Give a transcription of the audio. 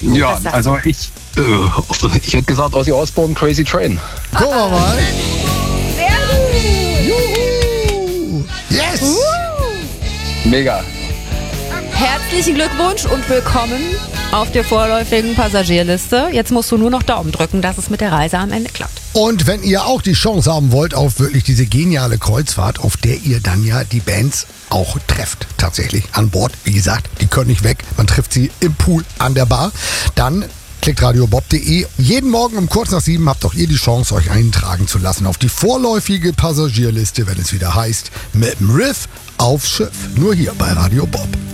Radio? Ja, also ich hätte gesagt, Ozzy Osbourne, Crazy Train. Gucken wir mal. Sehr gut. Juhu. Yes! Mega. Herzlichen Glückwunsch und willkommen auf der vorläufigen Passagierliste. Jetzt musst du nur noch Daumen drücken, dass es mit der Reise am Ende klappt. Und wenn ihr auch die Chance haben wollt auf wirklich diese geniale Kreuzfahrt, auf der ihr dann ja die Bands auch trefft, tatsächlich an Bord. Wie gesagt, die können nicht weg. Man trifft sie im Pool an der Bar. Dann klickt radiobob.de. Jeden Morgen um kurz nach 7 habt auch ihr die Chance, euch eintragen zu lassen auf die vorläufige Passagierliste, wenn es wieder heißt, mit dem Riff aufs Schiff. Nur hier bei Radio Bob.